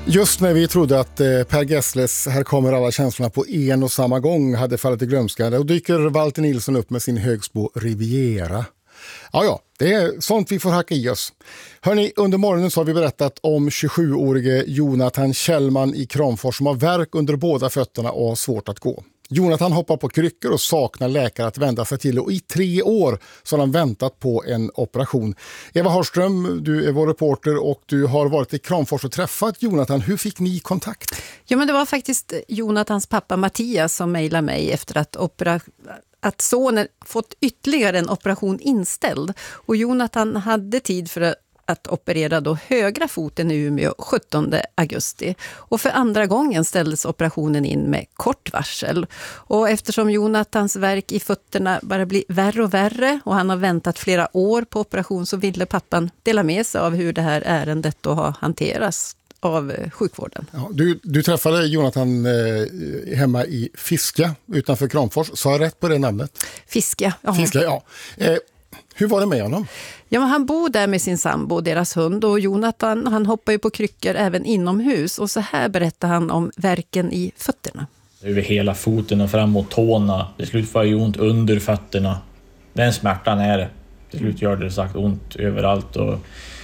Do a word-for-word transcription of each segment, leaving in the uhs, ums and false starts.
Just när vi trodde att eh, Per Gessles Här kommer alla känslorna på en och samma gång hade fallit i glömska, då dyker Walter Nilsson upp med sin Högsbo Riviera. Ja, ja, det är sånt vi får hacka i oss. Hörrni, under morgonen så har vi berättat om tjugosjuårige Jonathan Kjellman i Kramfors som har värk under båda fötterna och har svårt att gå. Jonathan hoppar på kryckor och saknar läkare att vända sig till, och i tre år så har han väntat på en operation. Eva Harström, du är vår reporter och du har varit i Kramfors och träffat Jonathan. Hur fick ni kontakt? Ja, men det var faktiskt Jonathans pappa Mattias som mejlade mig efter att opera att sonen fått ytterligare en operation inställd. Och Jonathan hade tid för att operera då högra foten i Umeå sjuttonde augusti. Och för andra gången ställdes operationen in med kort varsel. Och eftersom Jonathans värk i fötterna bara blir värre och värre och han har väntat flera år på operation, så ville pappan dela med sig av hur det här ärendet då har hanterats av sjukvården. Ja, du, du träffade Jonathan eh, hemma i Fiska utanför Kramfors. Sa jag rätt på det namnet? Fiska, ja. Fiska, ja. Eh, hur var det med honom? Ja, men han bor där med sin sambo och deras hund, och Jonathan han hoppar ju på kryckor även inomhus, och så här berättar han om värken i fötterna. Över hela foten och fram mot tårna. Till slut får jag ont under fötterna. Den smärtan är det. Till slut gör det sagt ont överallt, och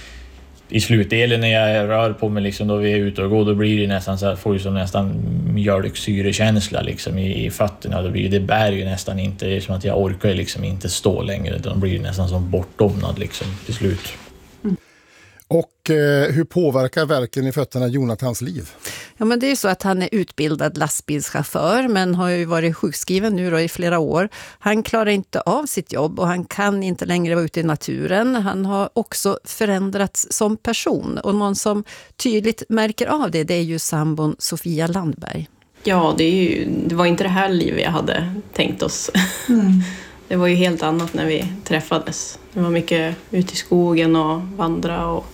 i slutdelen när jag rör på mig liksom, då vi är ute och går, då blir det nästan så att får ju som nästan mjölksyrekänsla liksom i, i fötterna. Då blir det bär ju nästan inte, det är som att jag orkar liksom inte stå längre, utan blir nästan som bortdomnad liksom till slut. Mm. Och eh, hur påverkar värken i fötterna Jonathans liv? Ja, men det är ju så att han är utbildad lastbilschaufför, men har ju varit sjukskriven nu då i flera år. Han klarar inte av sitt jobb och han kan inte längre vara ute i naturen. Han har också förändrats som person, och någon som tydligt märker av det, det är ju sambon Sofia Landberg. Ja, det, är ju, det var inte det här livet jag hade tänkt oss. Mm. Det var ju helt annat när vi träffades. Det var mycket ute i skogen och vandra och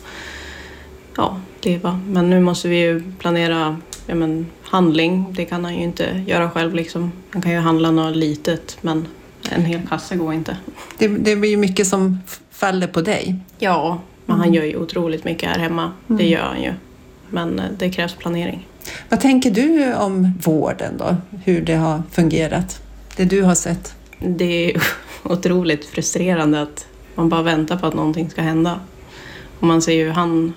ja, leva. Men nu måste vi ju planera ja, men, handling. Det kan han ju inte göra själv. Liksom. Han kan ju handla något litet, men en hel kasse går inte. Det, det blir ju mycket som faller på dig. Ja, men mm. han gör ju otroligt mycket här hemma. Mm. Det gör han ju. Men det krävs planering. Vad tänker du om vården då? Hur det har fungerat? Det du har sett? Det är otroligt frustrerande att man bara väntar på att någonting ska hända. Och man ser ju hur han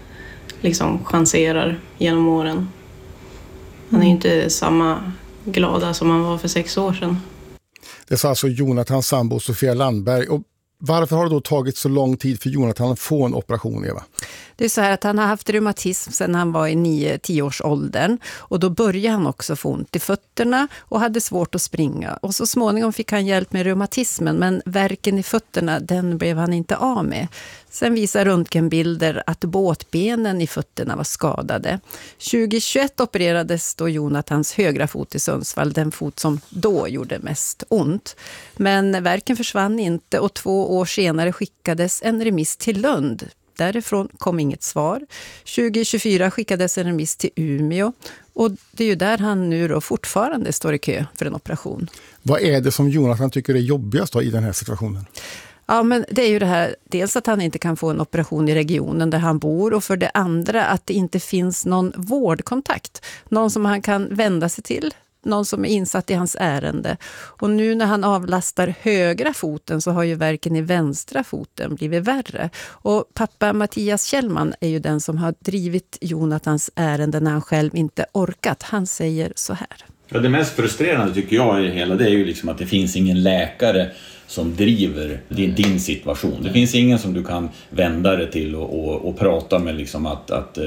liksom chanserar genom åren. Han är ju inte samma glada som han var för sex år sedan. Det sa alltså Jonathans sambo Sofia Landberg. Och varför har det då tagit så lång tid för Jonathan att få en operation, Eva? Det är så här att han har haft reumatism sedan han var i nio till tio års åldern, och då började han också få ont i fötterna och hade svårt att springa. Och så småningom fick han hjälp med reumatismen, men värken i fötterna, den blev han inte av med. Sen visar röntgenbilder att båtbenen i fötterna var skadade. tjugohundratjugoett opererades då Jonathans högra fot i Sundsvall, den fot som då gjorde mest ont. Men värken försvann inte, och två år senare skickades en remiss till Lund. Därifrån kom inget svar. tjugohundratjugofyra skickades en remiss till Umeå, och det är ju där han nu då fortfarande står i kö för en operation. Vad är det som Jonathan tycker är jobbigast då i den här situationen? Ja, men det är ju det här, dels att han inte kan få en operation i regionen där han bor, och för det andra att det inte finns någon vårdkontakt. Någon som han kan vända sig till, någon som är insatt i hans ärende. Och nu när han avlastar högra foten så har ju värken i vänstra foten blivit värre. Och pappa Mattias Kjellman är ju den som har drivit Jonathans ärende när han själv inte orkat. Han säger så här. Ja, det mest frustrerande tycker jag i hela det är ju liksom att det finns ingen läkare som driver din, din situation. Det finns ingen som du kan vända dig till och, och, och prata med liksom att, att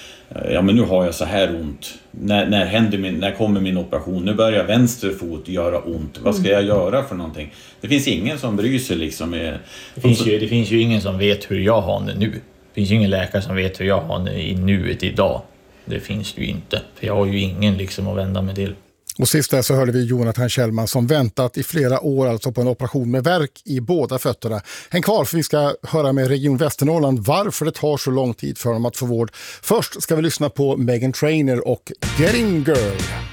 ja, men nu har jag så här ont. När, när, händer min, när kommer min operation? Nu börjar vänster fot göra ont. Vad ska jag göra för någonting? Det finns ingen som bryr sig liksom. Med, det, finns ju, det finns ju ingen som vet hur jag har det nu. Det finns ju ingen läkare som vet hur jag har det i nuet idag. Det finns det ju inte. För jag har ju ingen liksom att vända mig till. Och sist där så hörde vi Jonathan Kjellman som väntat i flera år alltså på en operation med värk i båda fötterna. Häng kvar för vi ska höra med Region Västernorrland varför det tar så lång tid för dem att få vård. Först ska vi lyssna på Meghan Trainor och Getting Girl.